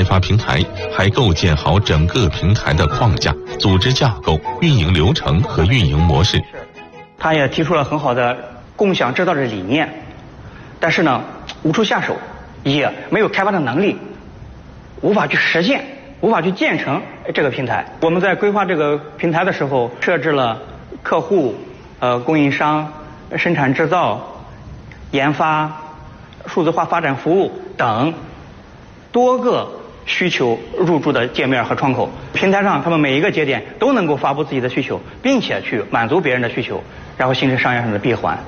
开发平台，还构建好整个平台的框架、组织架构、运营流程和运营模式。 他也提出了很好的共享制造的理念，但是呢，无处下手，也没有开发的能力，无法去实现，无法去建成这个平台。我们在规划这个平台的时候，设置了客户、供应商、生产制造、研发、数字化发展服务等多个需求入驻的界面和窗口。平台上他们每一个节点都能够发布自己的需求，并且去满足别人的需求，然后形成商业上的闭环。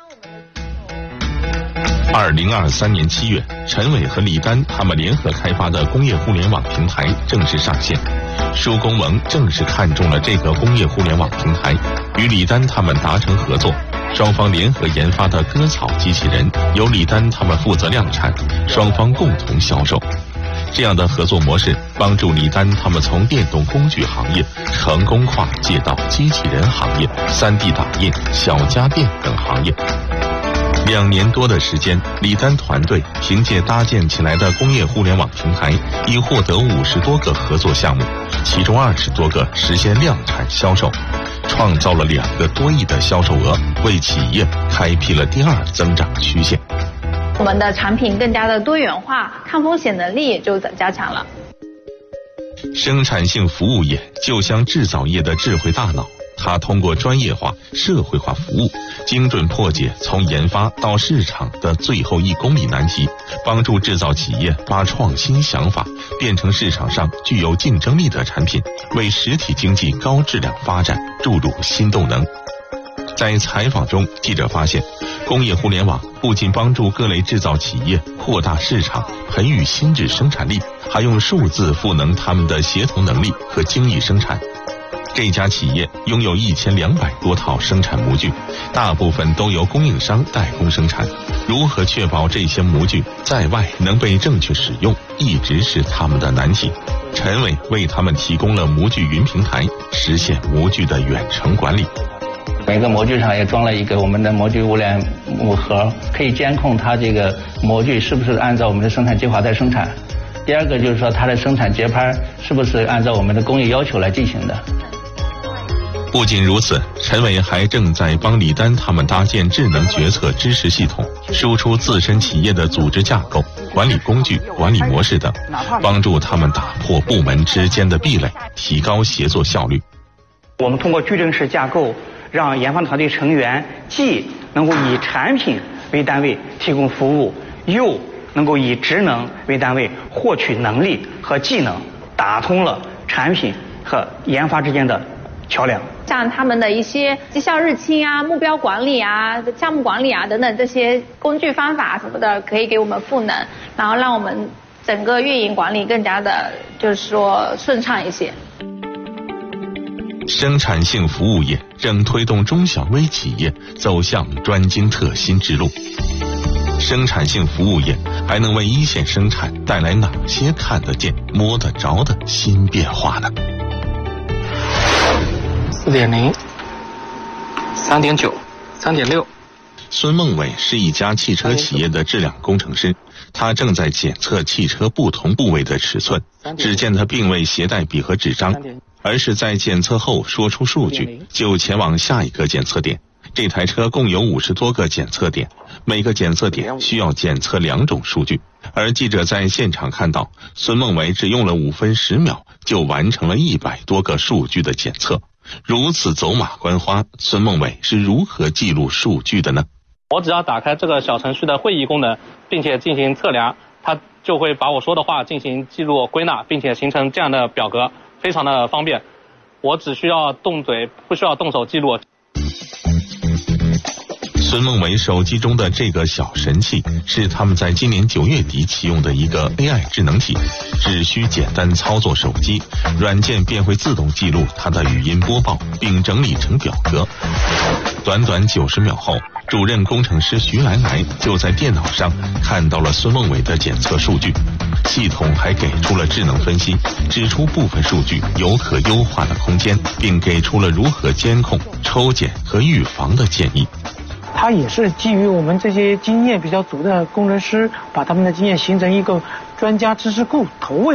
2023年7月，陈伟和李丹他们联合开发的工业互联网平台正式上线。舒公盟正是看中了这个工业互联网平台，与李丹他们达成合作，双方联合研发的割草机器人由李丹他们负责量产，双方共同销售。这样的合作模式帮助李丹他们从电动工具行业成功跨界到机器人行业、3D 打印、小家电等行业。2年多的时间，李丹团队凭借搭建起来的工业互联网平台，已获得50多个合作项目，其中20多个实现量产销售，创造了2个多亿的销售额，为企业开辟了第2增长曲线。 我们的产品更加的多元化，抗风险能力也就加强了。 生产性服务业就像制造业的智慧大脑，它通过专业化、社会化服务，精准破解从研发到市场的最后1公里难题，帮助制造企业把创新想法变成市场上具有竞争力的产品，为实体经济高质量发展注入新动能。在采访中，记者发现，工业互联网不仅帮助各类制造企业扩大市场、培育新质生产力，还用数字赋能他们的协同能力和精益生产。这家企业拥有1200多套生产模具，大部分都由供应商代工生产。如何确保这些模具在外能被正确使用，一直是他们的难题。陈伟为他们提供了模具云平台，实现模具的远程管理。 每个模具上也装了一个我们的模具物联物盒，可以监控它这个模具是不是按照我们的生产计划在生产。第2个就是说它的生产节拍是不是按照我们的工艺要求来进行的。 不仅如此，陈伟还正在帮李丹他们搭建智能决策支持系统，输出自身企业的组织架构、管理工具、管理模式等，帮助他们打破部门之间的壁垒，提高协作效率。 我们通过矩阵式架构，让研发团队成员既能够以产品为单位提供服务，又能够以职能为单位获取能力和技能，打通了产品和研发之间的桥梁。 像他们的一些绩效日清啊、目标管理啊、项目管理啊等等这些工具方法什么的，可以给我们赋能，然后让我们整个运营管理更加的，就是说顺畅一些。 生产性服务业正推动中小微企业走向专精特新之路。生产性服务业还能为一线生产带来哪些看得见、摸得着的新变化呢 ？4.0、3.9、3.6。 孙梦伟是一家汽车企业的质量工程师，他正在检测汽车不同部位的尺寸。只见他并未携带笔和纸张，而是在检测后说出数据，就前往下一个检测点。这台车共有50多个检测点，每个检测点需要检测2种数据。而记者在现场看到，孙梦伟只用了5分10秒就完成了100多个数据的检测。如此走马观花，孙梦伟是如何记录数据的呢？ 我只要打开这个小程序的会议功能，并且进行测量，它就会把我说的话进行记录归纳，并且形成这样的表格，非常的方便。我只需要动嘴，不需要动手记录。 孙梦伟手机中的这个小神器是他们在今年9月底启用的一个 AI 智能体，只需简单操作手机，软件便会自动记录它的语音播报，并整理成表格。短短90秒后，主任工程师徐来就在电脑上看到了孙梦伟的检测数据，系统还给出了智能分析，指出部分数据有可优化的空间，并给出了如何监控、抽检和预防的建议。 它也是基于我们这些经验比较足的工程师，把他们的经验形成一个专家知识库投喂